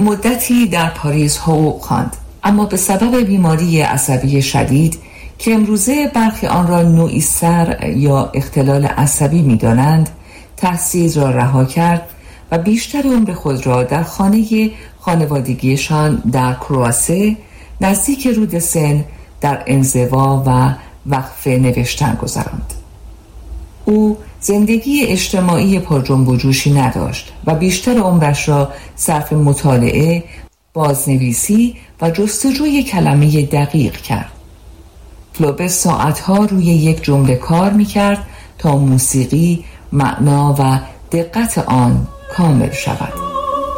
مدتی در پاریس حقوق خواند، اما به سبب بیماری عصبی شدید که امروزه برخی آن را نوعی سر یا اختلال عصبی می‌دانند، تحصیل را رها کرد و بیشتر عمر خود را در خانه خانوادگیشان در کرواسه نزدیک رود سن در انزوا و وقف نوشتن گذراند. او زندگی اجتماعی پر جنب و جوشی نداشت و بیشتر عمرش را صرف مطالعه، بازنویسی و جستجوی کلمه دقیق کرد. فلوبر ساعتها روی یک جمله کار می‌کرد تا موسیقی، معنا و دقت آن کامل شود.